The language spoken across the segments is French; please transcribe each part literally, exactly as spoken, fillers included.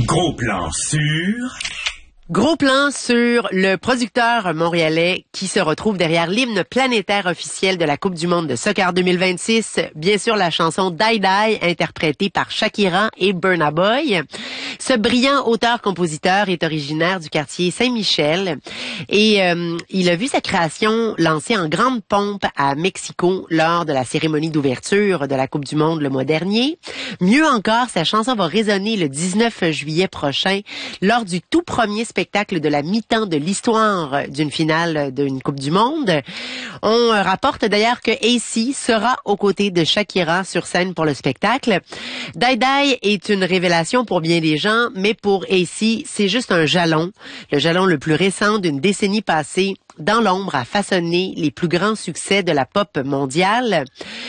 Gros plan sur... Gros plan sur le producteur montréalais qui se retrouve derrière l'hymne planétaire officiel de la Coupe du monde de soccer deux mille vingt-six. Bien sûr, la chanson Die Die, interprétée par Shakira et Burna Boy. Ce brillant auteur-compositeur est originaire du quartier Saint-Michel et euh, il a vu sa création lancée en grande pompe à Mexico lors de la cérémonie d'ouverture de la Coupe du monde le mois dernier. Mieux encore, sa chanson va résonner le dix-neuf juillet prochain lors du tout premier spectacle de la mi-temps de l'histoire d'une finale d'une Coupe du monde. On rapporte d'ailleurs que A C sera aux côtés de Shakira sur scène pour le spectacle. Die Die est une révélation pour bien des gens, mais pour A C, c'est juste un jalon, le jalon le plus récent d'une décennie passée dans l'ombre à façonner les plus grands succès de la pop mondiale.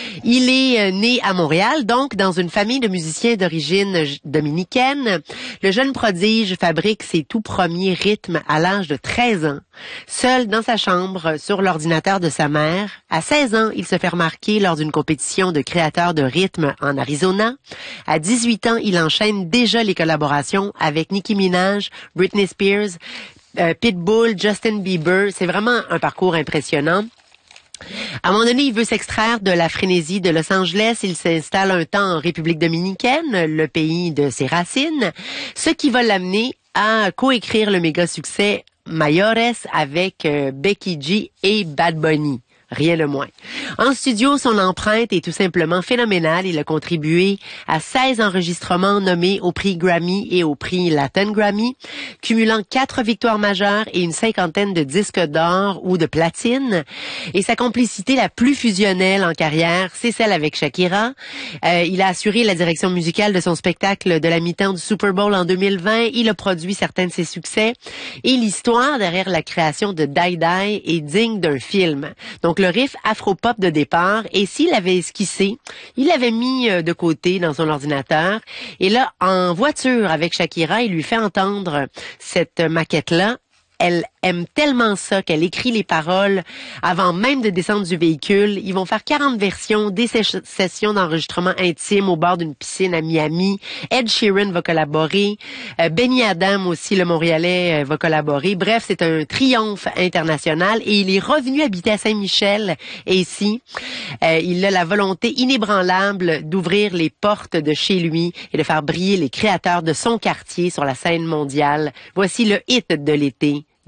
Il est né à Montréal, donc dans une famille de musiciens d'origine dominicaine. Le jeune prodige fabrique ses tout premiers rythmes à l'âge de treize ans, seul dans sa chambre sur l'ordinateur de sa mère. À seize ans, il se fait remarquer lors d'une compétition de créateurs de rythmes en Arizona. À dix-huit ans, il enchaîne déjà les collaborations avec Nicki Minaj, Britney Spears, Euh, Pitbull, Justin Bieber. C'est vraiment un parcours impressionnant. À un moment donné, il veut s'extraire de la frénésie de Los Angeles. Il s'installe un temps en République dominicaine, le pays de ses racines, ce qui va l'amener à coécrire le méga succès Mayores avec euh, Becky G et Bad Bunny. Rien de moins. En studio, son empreinte est tout simplement phénoménale. Il a contribué à seize enregistrements nommés au prix Grammy et au prix Latin Grammy, cumulant quatre victoires majeures et une cinquantaine de disques d'or ou de platine. Et sa complicité la plus fusionnelle en carrière, c'est celle avec Shakira. Euh, il a assuré la direction musicale de son spectacle de la mi-temps du Super Bowl en deux mille vingt. Il a produit certains de ses succès. Et l'histoire derrière la création de Die Die est digne d'un film. Donc, le riff afro-pop de départ, et s'il avait esquissé, il l'avait mis de côté dans son ordinateur. Et là, en voiture avec Shakira, il lui fait entendre cette maquette-là. Elle aime tellement ça qu'elle écrit les paroles avant même de descendre du véhicule. Ils vont faire quarante versions, des sessions d'enregistrement intime au bord d'une piscine à Miami. Ed Sheeran va collaborer. Euh, Benny Adam aussi, le Montréalais, euh, va collaborer. Bref, c'est un triomphe international et il est revenu habiter à Saint-Michel. Et ici, euh, il a la volonté inébranlable d'ouvrir les portes de chez lui et de faire briller les créateurs de son quartier sur la scène mondiale. Voici le hit de l'été.